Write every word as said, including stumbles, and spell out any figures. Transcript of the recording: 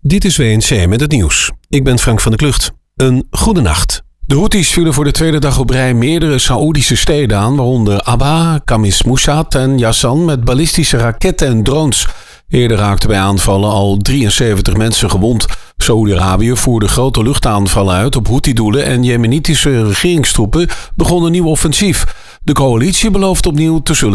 Dit is W N C met het nieuws. Ik ben Frank van der Klucht. Een goede nacht. De Houthis vielen voor de tweede dag op rij meerdere Saoedische steden aan, waaronder Abha, Khamis Moushat en Yassan met ballistische raketten en drones. Eerder raakten bij aanvallen al drieënzeventig mensen gewond. Saoedi-Arabië voerde grote luchtaanvallen uit op Houthi-doelen en Jemenitische regeringstroepen begonnen een nieuw offensief. De coalitie belooft opnieuw te zullen